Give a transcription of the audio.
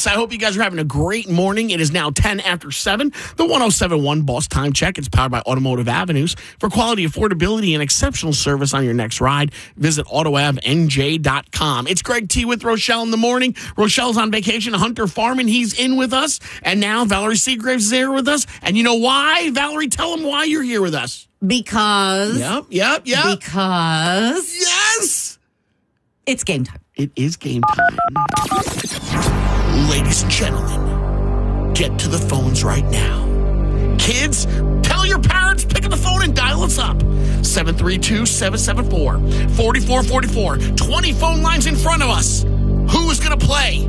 I hope you guys are having a great morning. It is now 10 after 7. The 1071 Boss Time Check. It's powered by Automotive Avenues. For quality, affordability, and exceptional service on your next ride, visit AutoAvNJ.com. It's Greg T with Rochelle in the morning. Rochelle's on vacation, Hunter Farman. He's in with us. And now Valerie Seagraves is here with us. And you know why? Valerie, tell them why you're here with us. Because. Yep. Because. Yes. It's game time. It is game time. Ladies and gentlemen, get to the phones right now. Kids, tell your parents, pick up the phone and dial us up. 732-774-4444. 20 phone lines in front of us. Who is going to play?